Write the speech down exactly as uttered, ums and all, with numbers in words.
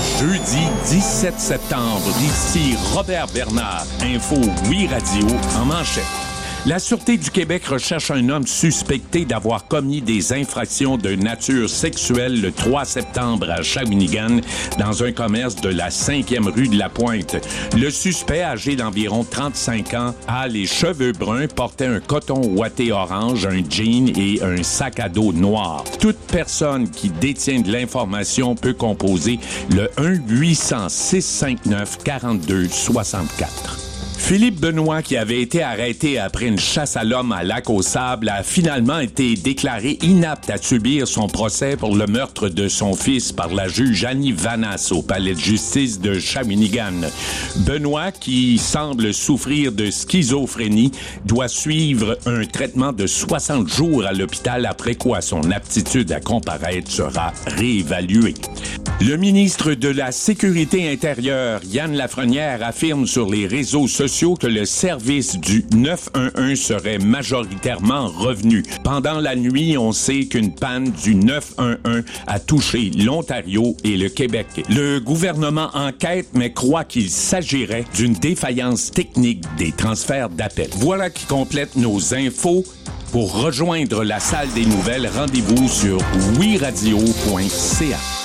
jeudi dix-sept septembre. Ici Robert Bernard. Info Oui Radio en manchette. La Sûreté du Québec recherche un homme suspecté d'avoir commis des infractions de nature sexuelle le trois septembre à Shawinigan, dans un commerce de la cinquième rue de la Pointe. Le suspect, âgé d'environ trente-cinq ans, a les cheveux bruns, portait un coton ouaté orange, un jean et un sac à dos noir. Toute personne qui détient de l'information peut composer le un huit cents, six cent cinquante-neuf, quarante-deux soixante-quatre. Philippe Benoît, qui avait été arrêté après une chasse à l'homme à Lac-aux-Sables, a finalement été déclaré inapte à subir son procès pour le meurtre de son fils par la juge Annie Vanasse au palais de justice de Shawinigan. Benoît, qui semble souffrir de schizophrénie, doit suivre un traitement de soixante jours à l'hôpital, après quoi son aptitude à comparaître sera réévaluée. Le ministre de la Sécurité intérieure, Yann Lafrenière, affirme sur les réseaux sociaux que le service du neuf un un serait majoritairement revenu. Pendant la nuit, on sait qu'une panne du neuf un un a touché l'Ontario et le Québec. Le gouvernement enquête, mais croit qu'il s'agirait d'une défaillance technique des transferts d'appels. Voilà qui complète nos infos. Pour rejoindre la salle des nouvelles, rendez-vous sur oui radio point c a.